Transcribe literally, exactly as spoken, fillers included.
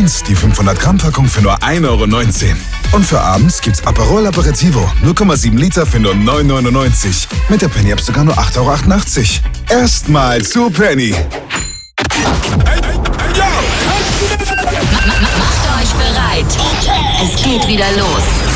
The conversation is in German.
morgens die fünfhundert Gramm Packung für nur ein Euro neunzehn. Und für abends gibt's Aperol Aperitivo, null Komma sieben Liter für nur neun Euro neunundneunzig. Mit der Penny App sogar nur acht Euro achtundachtzig. Erstmal zu Penny. Macht euch bereit. Es geht wieder los.